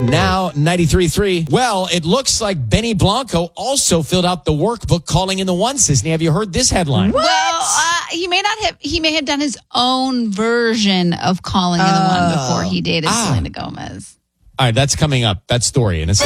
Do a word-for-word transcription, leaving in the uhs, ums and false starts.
Now, ninety-three point three. Well, it looks like Benny Blanco also filled out the workbook calling in the one. Sisney, have you heard this headline? What? Well, uh, he may not have. He may have done his own version of calling in the one before he dated Ah. Selena Gomez. All right, that's coming up. That story in a second.